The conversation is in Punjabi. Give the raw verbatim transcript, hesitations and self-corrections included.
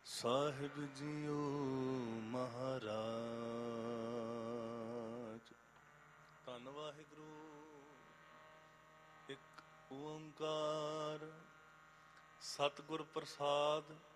ਸਾਹਿਬ ਜੀਓ ਮਹਾਰਾਜ। ਧੰਨ ਵਾਹਿਗੁਰੂ। ਇੱਕ ਓੰਕਾਰ ਸਤਿਗੁਰ ਪ੍ਰਸਾਦ।